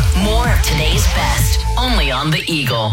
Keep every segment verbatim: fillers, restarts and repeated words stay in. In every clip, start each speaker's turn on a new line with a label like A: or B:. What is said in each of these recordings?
A: More of today's best, only on The Eagle.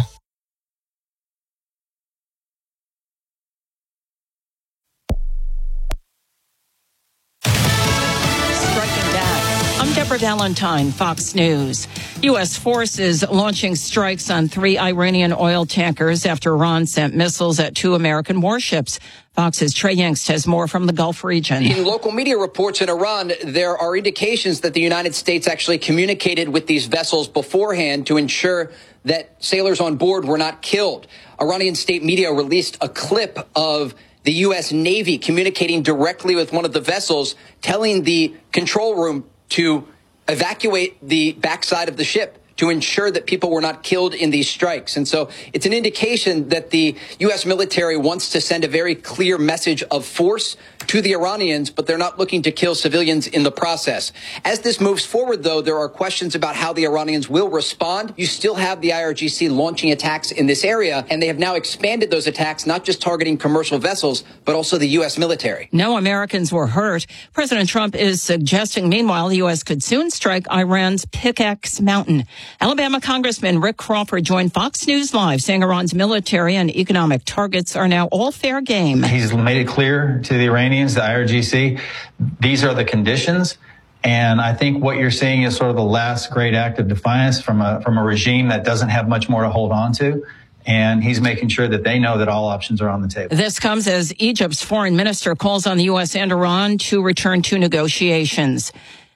B: Striking back. I'm Deborah Valentine, Fox News. U S forces launching strikes on three Iranian oil tankers after Iran sent missiles at two American warships. Fox's Trey Yingst has more from the Gulf region.
C: In local media reports in Iran, there are indications that the United States actually communicated with these vessels beforehand to ensure that sailors on board were not killed. Iranian state media released a clip of the U S Navy communicating directly with one of the vessels, telling the control room to evacuate the backside of the ship to ensure that people were not killed in these strikes. And so it's an indication that the U S military wants to send a very clear message of force to the Iranians, but they're not looking to kill civilians in the process. As this moves forward, though, there are questions about how the Iranians will respond. You still have the I R G C launching attacks in this area, and they have now expanded those attacks, not just targeting commercial vessels, but also the U S military.
B: No Americans were hurt. President Trump is suggesting, meanwhile, the U S could soon strike Iran's Pickaxe Mountain. Alabama Congressman Rick Crawford joined Fox News Live, saying Iran's military and economic targets are now all fair game.
D: He's made it clear to the Iranians, the I R G C, these are the conditions. And I think what you're seeing is sort of the last great act of defiance from a from a regime that doesn't have much more to hold on to. And he's making sure that they know that all options are on the table.
B: This comes as Egypt's foreign minister calls on the U S and Iran to return to negotiations.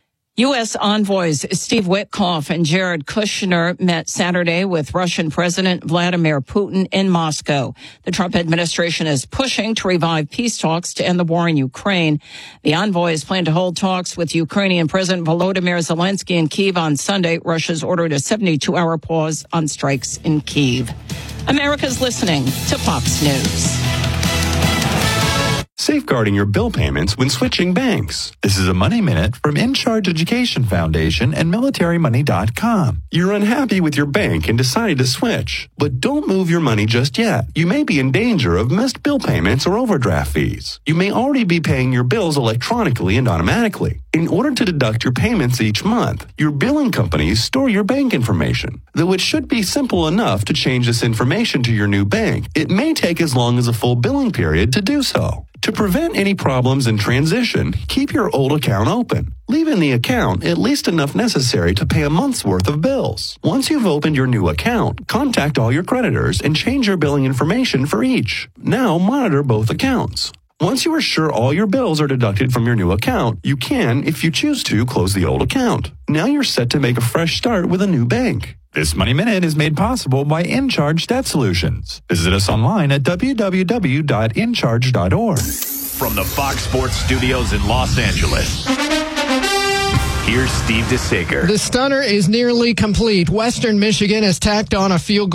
B: U S envoys Steve Witkoff and Jared Kushner met Saturday with Russian President Vladimir Putin in Moscow. The Trump administration is pushing to revive peace talks to end the war in Ukraine. The envoys plan to hold talks with Ukrainian President Volodymyr Zelensky in Kyiv on Sunday. Russia's ordered a seventy-two hour pause on strikes in Kyiv. America's listening to Fox News.
E: Safeguarding your bill payments when switching banks. This is a Money Minute from In Charge Education Foundation and military money dot com. You're unhappy with your bank and decided to switch, but don't move your money just yet. You may be in danger of missed bill payments or overdraft fees. You may already be paying your bills electronically and automatically. In order to deduct your payments each month, your billing companies store your bank information. Though it should be simple enough to change this information to your new bank, it may take as long as a full billing period to do so. To prevent any problems in transition, keep your old account open. Leave in the account at least enough necessary to pay a month's worth of bills. Once you've opened your new account, contact all your creditors and change your billing information for each. Now monitor both accounts. Once you are sure all your bills are deducted from your new account, you can, if you choose to, close the old account. Now you're set to make a fresh start with a new bank.
F: This Money Minute is made possible by InCharge Debt Solutions. Visit us online at w w w dot in charge dot org.
G: From the Fox Sports Studios in Los Angeles, here's Steve DeSager.
H: The stunner is nearly complete. Western Michigan has tacked on a field goal.